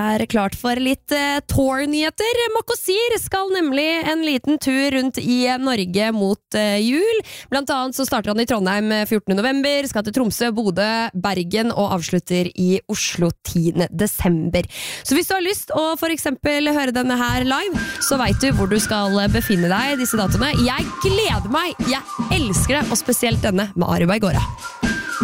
Er klart for litt tour-nyheter. Mokosir skal nemlig en liten tur rundt i Norge mot jul. Blant annet så starter han i Trondheim 14. november, skal til Tromsø, Bodø, Bergen og avslutter i Oslo 10. desember. Så hvis du har lyst å for eksempel høre denne her live, så vet du hvor du skal befinne deg disse datoene. Jeg gleder meg, jeg elsker det, og spesielt denne med Ari Baigora.